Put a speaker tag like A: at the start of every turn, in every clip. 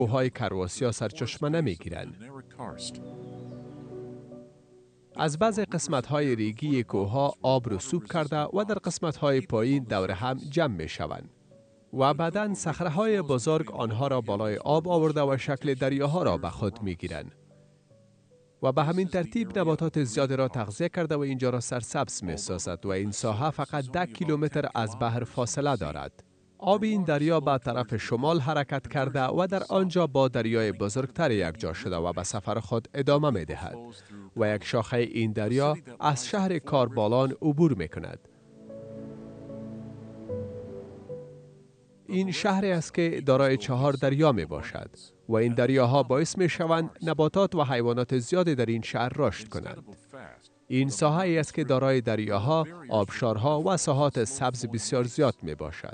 A: کوههای کرواسیا سرچشمه نمیگیرند. از بعض قسمت‌های ریگی کوه‌ها آب رسوب کرده و در قسمت‌های پایین دور هم جمع می‌شوند و بعداً صخره‌های بزرگ آنها را بالای آب آورده و شکل دریاها را به خود می‌گیرند و به همین ترتیب نباتات زیادی را تغذیه کرده و اینجا را سرسبز می‌سازد و این ساحه فقط 10 کیلومتر از بحر فاصله دارد. آب این دریا به طرف شمال حرکت کرده و در آنجا با دریای بزرگتر یکجا شده و به سفر خود ادامه می دهد و یک شاخه این دریا از شهر کاربالان عبور می کند. این شهری است که دارای 4 دریا می باشد و این دریاها باعث می شوند نباتات و حیوانات زیادی در این شهر رشد کنند. این ساحه‌ای است که دارای دریاها، آبشارها و ساحات سبز بسیار زیاد می باشد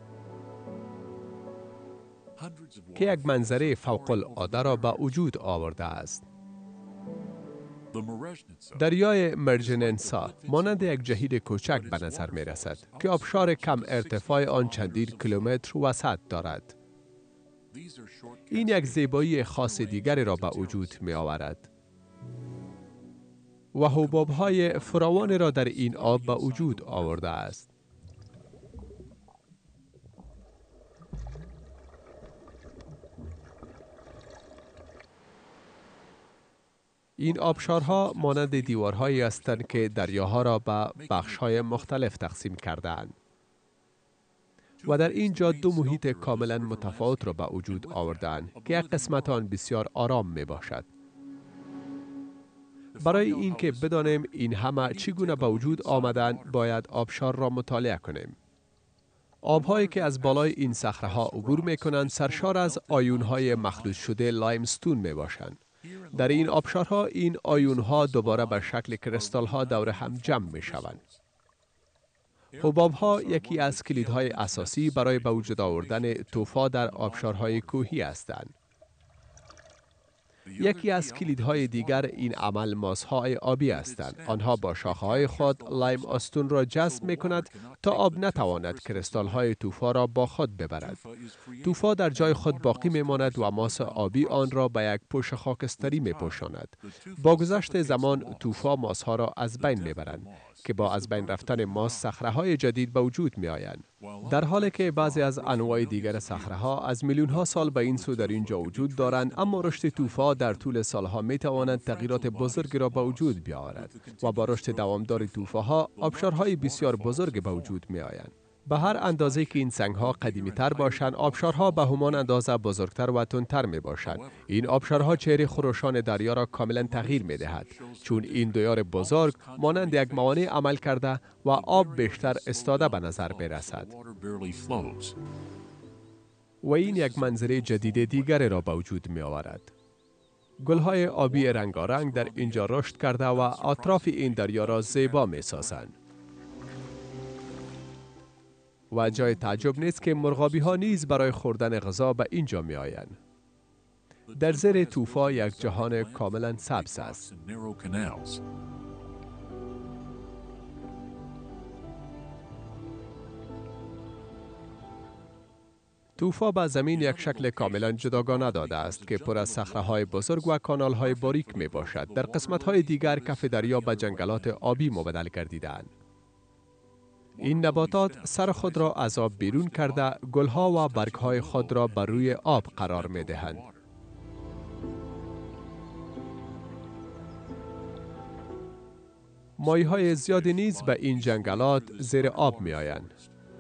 A: که یک منظره فوق العاده را به وجود آورده است. دریای مرجننسا مانند یک جهید کوچک به نظر می رسد که آبشار کم ارتفاع آن چندین کیلومتر وسعت دارد. این یک زیبایی خاص دیگری را به وجود می آورد و حباب‌های فراوانی را در این آب به وجود آورده است. این آبشارها مانند دیوارهایی هستند که دریاها را به بخش‌های مختلف تقسیم کرده‌اند و در اینجا 2 محیط کاملا متفاوت را به وجود آورده‌اند که یک قسمت آن بسیار آرام می باشد. برای اینکه بدانیم این همه چگونه به وجود آمدند باید آبشار را مطالعه کنیم. آب‌هایی که از بالای این صخره‌ها عبور می‌کنند سرشار از آیون‌های مخلوط شده لایمستون می‌باشند. در این آبشارها این آیون‌ها دوباره به شکل کریستال‌ها دور هم جمع می‌شوند. حباب‌ها یکی از کلیدهای اساسی برای به وجود آوردن طوفا در آبشارهای کوهی هستند. یکی از کلیدهای دیگر این عمل ماس‌های آبی هستند. آنها با شاخه‌های خود لایم استون را جذب می‌کند تا آب نتواند کریستال‌های طوفا را با خود ببرد. طوفا در جای خود باقی می‌ماند و ماس آبی آن را به یک پوش خاکستری می‌پوشاند. با گذشت زمان طوفا ماس‌ها را از بین می‌برند که با از بین رفتن ماس صخره‌های جدید به وجود می‌آیند. در حالی که بعضی از انواع دیگر صخره‌ها از میلیون‌ها سال به این سو در اینجا وجود دارند، اما رشد طوفا در طول سالها می‌تواند تغییرات بزرگی را به وجود بیاورد و با رشد دوامدار طوفاها آبشارهای بسیار بزرگ به وجود می‌آیند. به هر اندازه که این سنگ‌ها قدیمی‌تر باشند، آبشارها به همان اندازه بزرگتر و تندتر می‌باشند. این آبشارها چهره خروشان دریا را کاملا تغییر می‌دهد، چون این دویار بزرگ مانند یک موانع عمل کرده و آب بیشتر استاده به نظر می‌رسد. و این یک منظره جدید دیگری را به وجود می‌آورد. گل‌های آبی رنگارنگ در اینجا رشد کرده و اطراف این دریا را زیبا می‌سازند. و جای تعجب نیست که مرغابی‌ها نیز برای خوردن غذا به اینجا می‌آیند. در زیر طوفا یک جهان کاملا سبز است. طوفا به زمین یک شکل کاملا جداگانه داده است که پر از صخره‌های بزرگ و کانال‌های باریک می‌باشد. در قسمت‌های دیگر کف دریا به جنگلات آبی مبدل گردیده‌اند. این نباتات سر خود را از آب بیرون کرده گلها و برگهای خود را بر روی آب قرار می دهند. ماهی‌های زیادی نیز به این جنگلات زیر آب می آیند.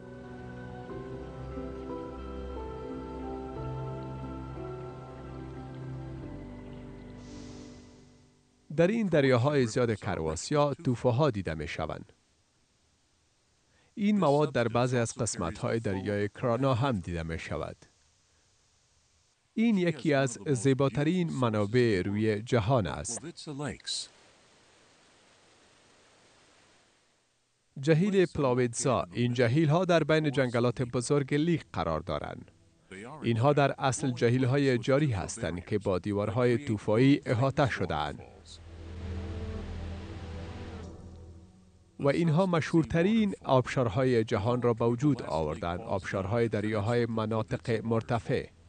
A: در این دریاهای زیاد کرواسیا طوفان‌ها دیده می شوند. این مواد در بعضی از قسمت‌های دریای کرانا هم دیده می شود. این یکی از زیباترین منابع روی جهان است. جهیل پلاویتزا. این جهیل‌ها در بین جنگلات بزرگ لیک قرار دارند. اینها در اصل جهیل‌های جاری هستند که با دیوارهای طوفانی احاطه شده‌اند. و اینها مشهورترین آبشارهای جهان را به وجود آوردند. آبشارهای دریاهای مناطق مرتفع.